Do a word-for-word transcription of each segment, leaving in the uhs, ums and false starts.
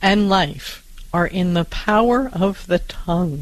and life are in the power of the tongue.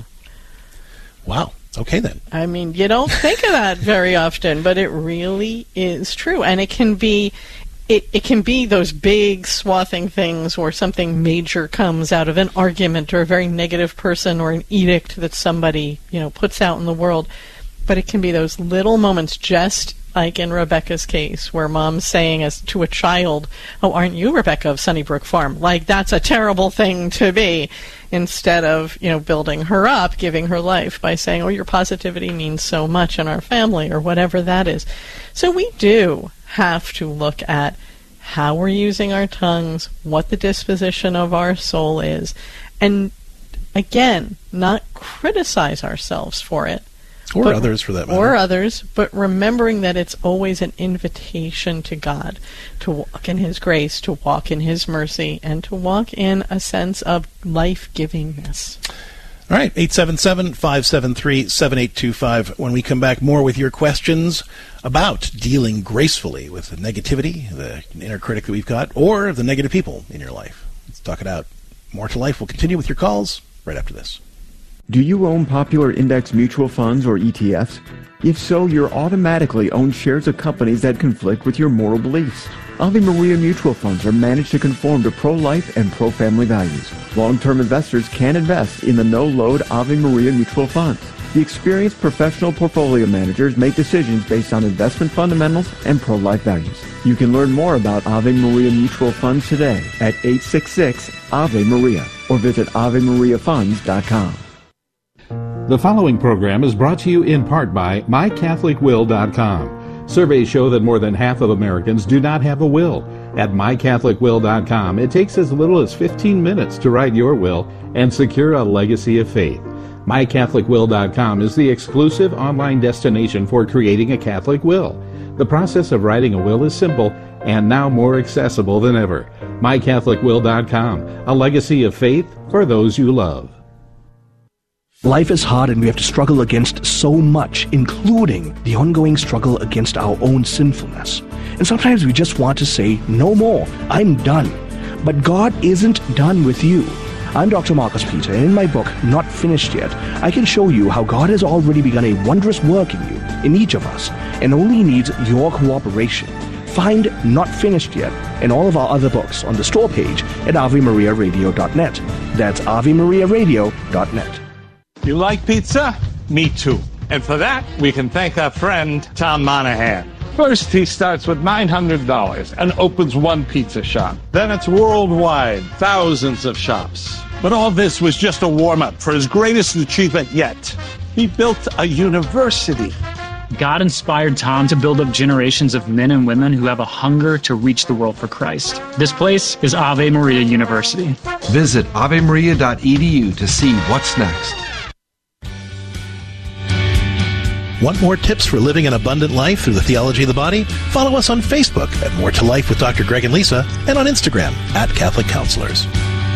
Wow. Okay, then. I mean, you don't think of that very often, but it really is true. And it can be it, it can be those big swathing things where something major comes out of an argument or a very negative person or an edict that somebody, you know, puts out in the world. But it can be those little moments, just like in Rebecca's case, where mom's saying as to a child, "Oh, aren't you Rebecca of Sunnybrook Farm?" Like, that's a terrible thing to be, instead of, you know, building her up, giving her life by saying, "Oh, your positivity means so much in our family," or whatever that is. So we do have to look at how we're using our tongues, what the disposition of our soul is, and again, not criticize ourselves for it. Or but, others, for that matter. Or others, but remembering that it's always an invitation to God to walk in His grace, to walk in His mercy, and to walk in a sense of life-givingness. All right, eight seven seven, five seven three, seven eight two five. When we come back, more with your questions about dealing gracefully with the negativity, the inner critic that we've got, or the negative people in your life. Let's talk it out. More to Life will continue with your calls right after this. Do you own popular index mutual funds or E T Fs? If so, you're automatically own shares of companies that conflict with your moral beliefs. Ave Maria mutual funds are managed to conform to pro-life and pro-family values. Long-term investors can invest in the no-load Ave Maria mutual funds. The experienced professional portfolio managers make decisions based on investment fundamentals and pro-life values. You can learn more about Ave Maria mutual funds today at eight six six, A V E Maria or visit ave maria funds dot com. The following program is brought to you in part by my catholic will dot com. Surveys show that more than half of Americans do not have a will. At my catholic will dot com, it takes as little as fifteen minutes to write your will and secure a legacy of faith. my catholic will dot com is the exclusive online destination for creating a Catholic will. The process of writing a will is simple and now more accessible than ever. my catholic will dot com, a legacy of faith for those you love. Life is hard and we have to struggle against so much, including the ongoing struggle against our own sinfulness. And sometimes we just want to say, no more, I'm done. But God isn't done with you. I'm Doctor Marcus Peter, and in my book, Not Finished Yet, I can show you how God has already begun a wondrous work in you, in each of us, and only needs your cooperation. Find Not Finished Yet and all of our other books on the store page at ave maria radio dot net. That's ave maria radio dot net. You like pizza? Me too. And for that, we can thank our friend, Tom Monahan. First, he starts with nine hundred dollars and opens one pizza shop. Then it's worldwide, thousands of shops. But all this was just a warm-up for his greatest achievement yet. He built a university. God inspired Tom to build up generations of men and women who have a hunger to reach the world for Christ. This place is Ave Maria University. Visit ave maria dot e d u to see what's next. Want more tips for living an abundant life through the theology of the body? Follow us on Facebook at More to Life with Doctor Greg and Lisa, and on Instagram at Catholic Counselors.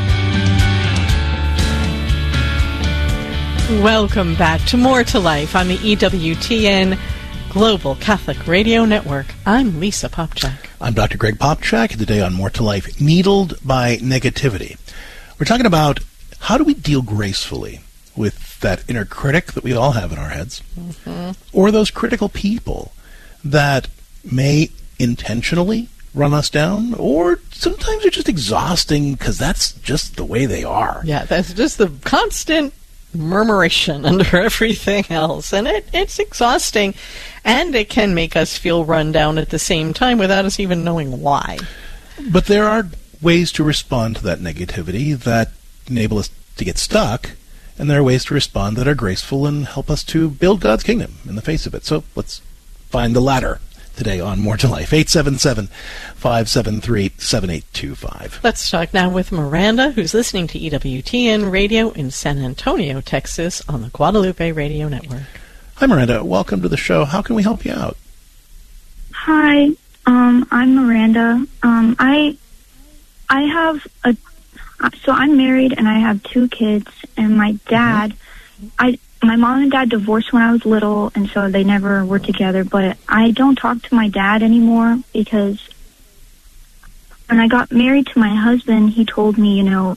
Welcome back to More to Life on the E W T N Global Catholic Radio Network. I'm Lisa Popchak. I'm Doctor Greg Popchak, and today on More to Life, Needled by Negativity. We're talking about how do we deal gracefully with that inner critic that we all have in our heads, mm-hmm. or those critical people that may intentionally run us down, or sometimes they're just exhausting because that's just the way they are. Yeah, that's just the constant murmuration under everything else, and it, it's exhausting, and it can make us feel run down at the same time without us even knowing why. But there are ways to respond to that negativity that enable us to get stuck, and there are ways to respond that are graceful and help us to build God's kingdom in the face of it. So let's find the latter today on More to Life. eight seven seven, five seven three, seven eight two five. Let's talk now with Miranda, who's listening to E W T N Radio in San Antonio, Texas, on the Guadalupe Radio Network. Hi, Miranda. Welcome to the show. How can we help you out? Hi, um, I'm Miranda. Um, I I have a so I'm married and I have two kids, and my dad, mm-hmm. I my mom and dad divorced when I was little, and so they never were together. But I don't talk to my dad anymore because when I got married to my husband, he told me, you know,